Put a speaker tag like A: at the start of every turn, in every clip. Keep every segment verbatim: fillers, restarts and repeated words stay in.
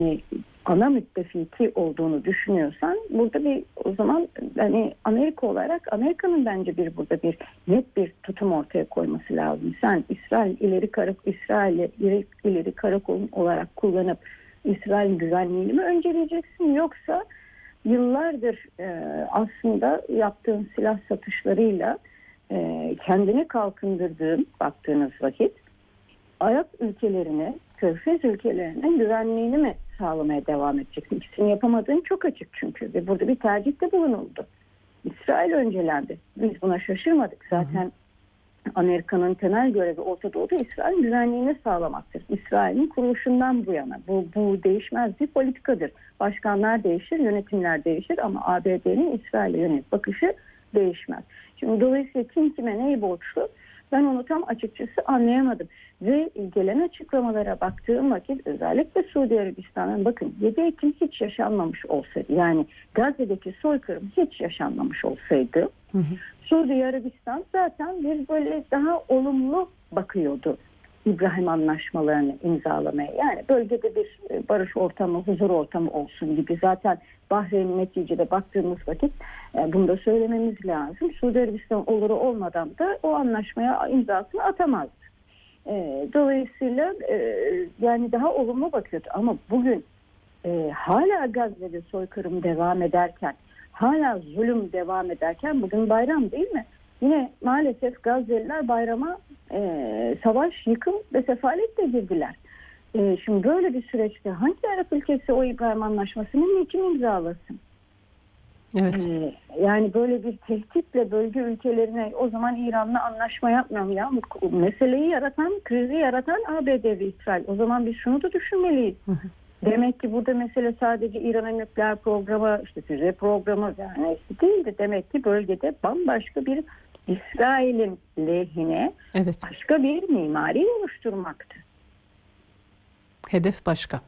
A: ana müttefiki olduğunu düşünüyorsan burada bir o zaman hani Amerika olarak Amerika'nın bence bir burada bir net bir tutum ortaya koyması lazım. Sen İsrail ileri karak İsrail'i ileri, ileri karakol olarak kullanıp İsrail'in güvenliğini mi önceleyeceksin, yoksa yıllardır e, aslında yaptığın silah satışlarıyla e, kendini kalkındırdığın baktığınız vakit Arap ülkelerine, Körfez ülkelerinin güvenliğini mi sağlamaya devam edeceksin? İkisini yapamadığın çok açık çünkü. Ve burada bir tercihte bulunuldu. İsrail öncelendi. Biz buna şaşırmadık. Zaten Amerika'nın temel görevi Orta Doğu'da İsrail'in güvenliğini sağlamaktır. İsrail'in kuruluşundan bu yana. Bu, bu değişmez bir politikadır. Başkanlar değişir, yönetimler değişir ama A B D'nin İsrail'e yönelik bakışı değişmez. Şimdi dolayısıyla kim kime neyi borçlu? Ben onu tam açıkçası anlayamadım. Ve gelen açıklamalara baktığım vakit özellikle Suudi Arabistan'ın bakın yedi Ekim hiç yaşanmamış olsaydı, yani Gazze'deki soykırım hiç yaşanmamış olsaydı hı hı. Suudi Arabistan zaten bir böyle daha olumlu bakıyordu İbrahim anlaşmalarını imzalamaya. Yani bölgede bir barış ortamı, huzur ortamı olsun gibi. Zaten Bahreyn'in neticede baktığımız vakit bunu da söylememiz lazım. Suudi Arabistan oluru olmadan da o anlaşmaya imzasını atamazdı. Dolayısıyla yani daha olumlu bakıyordu. Ama bugün hala Gazze'de soykırım devam ederken, hala zulüm devam ederken, bugün bayram değil mi? Yine maalesef Gazze'liler bayrama e, savaş, yıkım ve sefaletle girdiler. E, şimdi böyle bir süreçte hangi Arap ülkesi o İbrahim Anlaşması'nı niçin imzalasın?
B: Evet.
A: E, yani böyle bir tehditle bölge ülkelerine o zaman İran'la anlaşma yapmam ya. Bu meseleyi yaratan, krizi yaratan A B D ve İsrail. O zaman biz şunu da düşünmeliyiz. Hı hı. Demek ki burada mesele sadece İran'ın nükleer programı, işte füze programı yani değildi. Demek ki bölgede bambaşka bir İsrail'in lehine
B: evet.
A: başka bir mimari oluşturmaktı.
B: Hedef başka.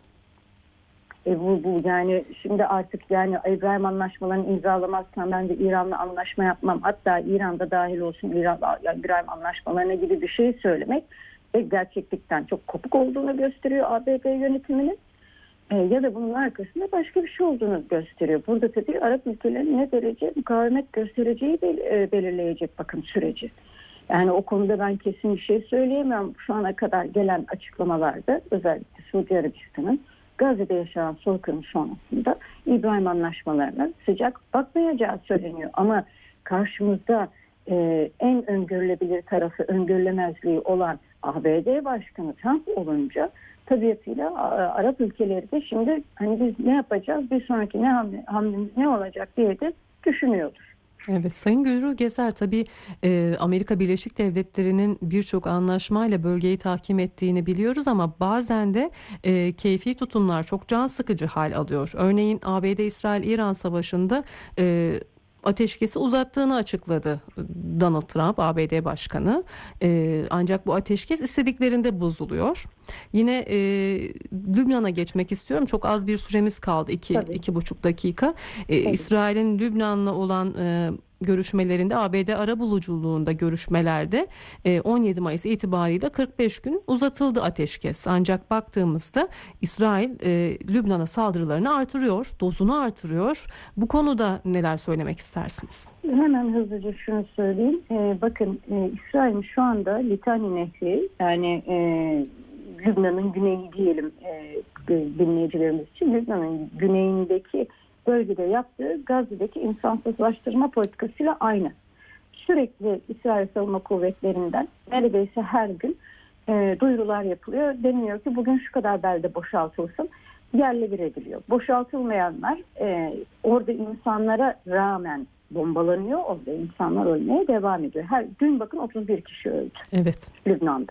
A: E bu, bu yani şimdi artık yani İbrahim anlaşmalarını imzalamazsan ben de İran'la anlaşma yapmam. Hatta İran'da dahil olsun İran, İbrahim anlaşmalarına gibi bir şey söylemek ve gerçeklikten çok kopuk olduğunu gösteriyor A B D yönetiminin. E, ya da bunun arkasında başka bir şey olduğunu gösteriyor. Burada tabii Arap ülkelerinin ne derece mukavemet göstereceği bel- belirleyecek bakın süreci. Yani o konuda ben kesin bir şey söyleyemem. Şu ana kadar gelen açıklamalarda özellikle Suudi Arabistan'ın Gazze'de yaşanan soykırım sonrasında İbrahim anlaşmalarına sıcak bakmayacağı söyleniyor. Ama karşımızda e, en öngörülebilir tarafı öngörülemezliği olan A B D Başkanı Trump olunca tabiatıyla Arap ülkeleri de şimdi hani biz ne yapacağız, bir sonraki ne hamle, hamlemiz ne olacak diye de düşünüyordur.
B: Evet, Sayın Gülru Gezer tabii e, Amerika Birleşik Devletleri'nin birçok anlaşmayla bölgeyi tahkim ettiğini biliyoruz ama bazen de e, keyfi tutumlar çok can sıkıcı hal alıyor. Örneğin A B D-İsrail-İran savaşında e, ateşkesi uzattığını açıkladı Donald Trump, A B D Başkanı. Ee, ancak bu ateşkes istediklerinde bozuluyor. Yine e, Lübnan'a geçmek istiyorum. Çok az bir süremiz kaldı. iki, iki buçuk dakika. Ee, İsrail'in Lübnan'la olan e, görüşmelerinde A B D arabuluculuğunda görüşmelerde e, on yedi Mayıs itibariyle kırk beş gün uzatıldı ateşkes. Ancak baktığımızda İsrail e, Lübnan'a saldırılarını artırıyor, dozunu artırıyor. Bu konuda neler söylemek istersiniz?
A: Hemen hızlıca şunu söyleyeyim. Ee, bakın e, İsrail şu anda Litani Nehri, yani e, Lübnan'ın güneyi diyelim e, dinleyicilerimiz için, Lübnan'ın güneyindeki bölgede yaptığı Gazze'deki insansızlaştırma politikasıyla aynı. Sürekli İsrail Savunma Kuvvetleri'nden neredeyse her gün e, duyurular yapılıyor. Deniliyor ki bugün şu kadar belde boşaltılsın, yerle bir ediliyor. Boşaltılmayanlar e, orada insanlara rağmen bombalanıyor. Orada insanlar ölmeye devam ediyor. Her gün bakın otuz bir kişi öldü.
B: Evet.
A: Lübnan'da.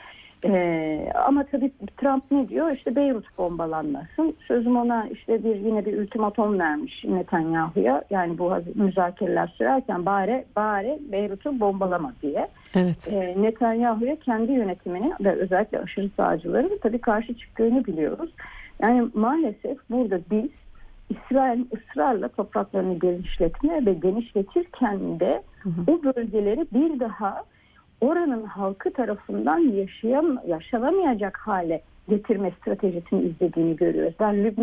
A: Ee, ama tabii Trump ne diyor? İşte Beyrut bombalanmasın. Sözüm ona işte bir yine bir ultimatom vermiş Netanyahu'ya. Yani bu müzakereler sürerken bari bari Beyrut'u bombalama diye.
B: Evet.
A: Ee, Netanyahu'ya kendi yönetimini ve özellikle aşırı sağcıların tabii karşı çıktığını biliyoruz. Yani maalesef burada biz İsrail'in ısrarla topraklarını genişletme ve genişletirken de hı hı. o bölgeleri bir daha oranın halkı tarafından yaşayam, yaşanamayacak hale getirme stratejisini izlediğini görüyoruz. Ben Lübnan